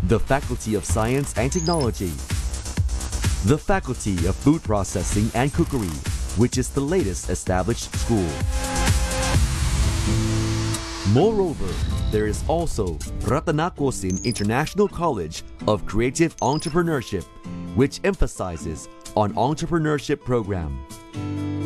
the Faculty of Science and Technology, the Faculty of Food Processing and Cookery, which is the latest established school. Moreover, there is also Ratanakosin International College of Creative Entrepreneurship, which emphasizes on entrepreneurship program.